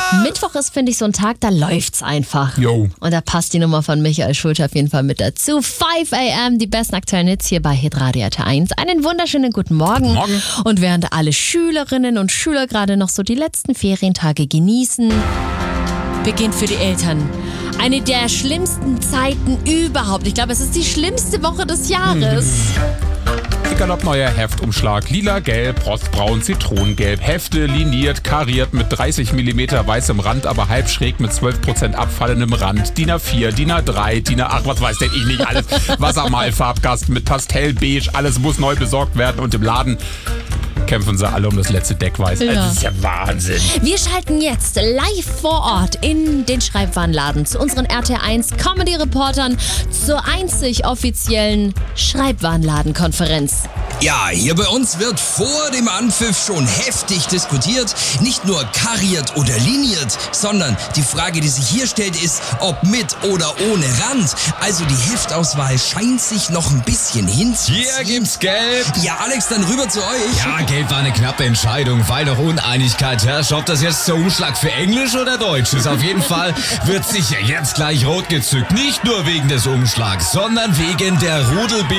Mittwoch ist, finde ich, so ein Tag, da läuft's einfach. Jo. Und da passt die Nummer von Michael Schulte auf jeden Fall mit dazu. 5 a.m., die besten aktuellen Hits hier bei Hitradio RT1. Einen wunderschönen guten Morgen. Guten Morgen. Und während alle Schülerinnen und Schüler gerade noch so die letzten Ferientage genießen, beginnt für die Eltern eine der schlimmsten Zeiten überhaupt. Ich glaube, es ist die schlimmste Woche des Jahres. Egal ob neuer Heftumschlag, lila, gelb, rostbraun, zitronengelb, Hefte liniert, kariert mit 30 mm weißem Rand, aber halb schräg mit 12% abfallendem Rand, DIN A4, DIN A3, DIN A8, was weiß denn ich nicht alles, Wassermalfarbkasten mit Pastellbeige, alles muss neu besorgt werden und im Laden kämpfen sie alle um das letzte Deckweiß. Ja. Das ist ja Wahnsinn. Wir schalten jetzt live vor Ort in den Schreibwarenladen zu unseren RT1 Comedy-Reportern zur einzig offiziellen Schreibwarenladenkonferenz. Ja, hier bei uns wird vor dem Anpfiff schon heftig diskutiert. Nicht nur kariert oder liniert, sondern die Frage, die sich hier stellt, ist, ob mit oder ohne Rand. Also die Heftauswahl scheint sich noch ein bisschen hinzuziehen. Hier gibt's Gelb. Ja, Alex, dann rüber zu euch. Ja, Gelb war eine knappe Entscheidung, weil noch Uneinigkeit herrscht, ob das jetzt der Umschlag für Englisch oder Deutsch ist. Auf jeden Fall wird sicher jetzt gleich rot gezückt. Nicht nur wegen des Umschlags, sondern wegen der Rudelbildung